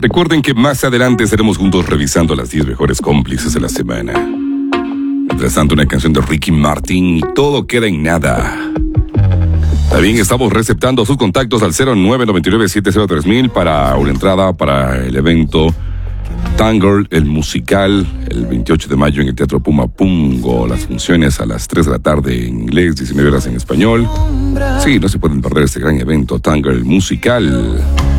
Recuerden que más adelante estaremos juntos revisando las 10 mejores cómplices de la semana. Mientras tanto, una canción de Ricky Martin y todo queda en nada. También estamos receptando sus contactos al 0999-703,000 para una entrada para el evento Tangle, el musical, el 28 de mayo en el Teatro Puma Pungo. Las funciones a las 3 de la tarde en inglés, 19 horas en español. Sí, no se pueden perder este gran evento, Tangle, el musical.